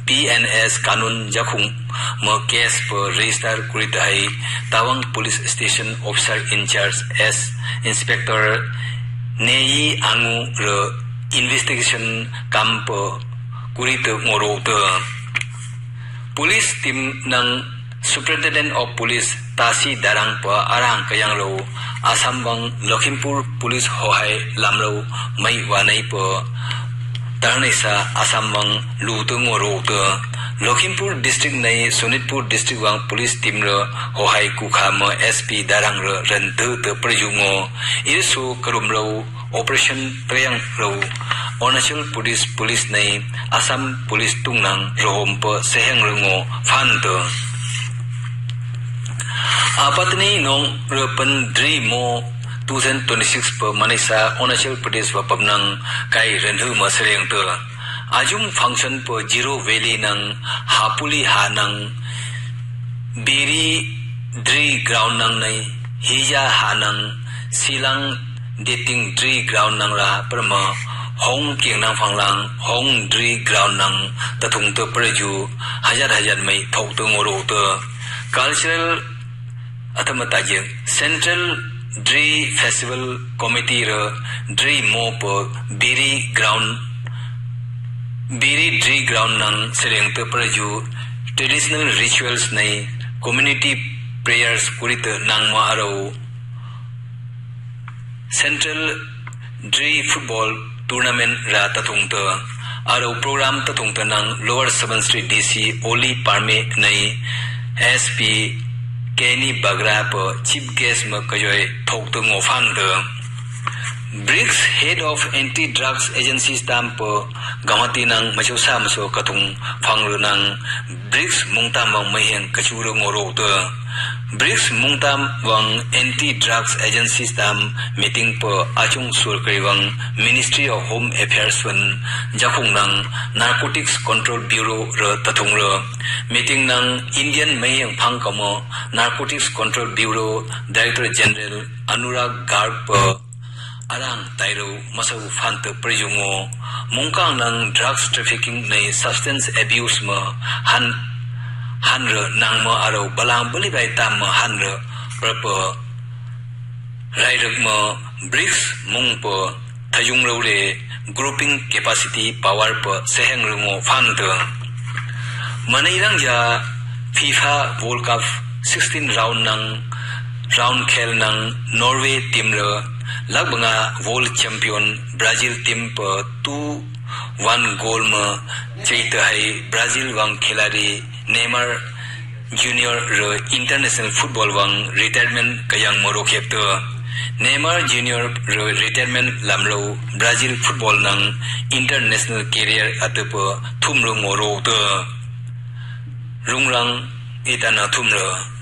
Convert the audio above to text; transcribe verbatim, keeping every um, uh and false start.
P N S kanun jakhung mo case per register kurit hai Tawang Police Station Officer in Charge S Inspector Nei Angu re investigation kam per kurit ngoro te police team nang Superintendent of Police Tasi Darang pa arang kayang lo Assam bang Lakhimpur Police hohai lamlo mai wanai pa tarnesa Assam bang lutung ngoro Lakhimpur district nai Sonitpur district bang police team ra hohai kukha ma S P Darang ra rente te prajungo isu karumlo operation prayang lo Arunachal Pradesh police nai Assam police tungnang rohom pa seheng rungo fante Apatni nong repen dri mo twenty twenty-six per Manisa Arunachal Pradesh wapamnang kai renhu masreng te ajum function per Zero Valley nang Hapuli hanang Biri dri ground nang nai Hija hanang Silang dating dri ground nang la perma Hong kieng nang phanglang Hong dri ground nang tatung te praju hajar hajar mai thok te ngoro te cultural Athamataje Central Dri Festival Committee ra Dri mo per Biri ground Biri Dri ground nang sereng te praju traditional rituals nai community prayers kurit nang ma aro Central Dri football tournament ra tatung te aro program tatung te nang Lower Subansiri D C Oli Parme nai S P Kenny Bagra per chief guest ma kayoy thok tu ngofan de B R I C S head of anti-drugs agency stamp per gamati nang machusa maso katung phangru nang B R I C S mungtam bang maheng kachuru ngoro de B R I C S mungtam bang anti-drugs agency stamp meeting per achung surkari bang Ministry of Home Affairs wan jakhung nang Narcotics Control Bureau ra tathung ra meeting nang Indian maheng phang kamo Narcotics Control Bureau Director General Anurag Garg per arang tairo masau fante prejungo mungkang nang drugs trafficking nei substance abuse ma han hanre nang ma aro balang bali bai tam ma hanre proper rairak ma B R I C S mung pa thayung lo le grouping capacity power pa seheng rungo fante manairang ja FIFA World Cup sixteen round nang round khel nang Norway team ra lagbanga world champion Brazil team per two one goal ma chaita hai Brazil wang khilari Neymar Junior re international football wang retirement kayang moro khepto Neymar Junior re retirement lamlo Brazil football nang international career atapa thumro moro to rungrang itana thumro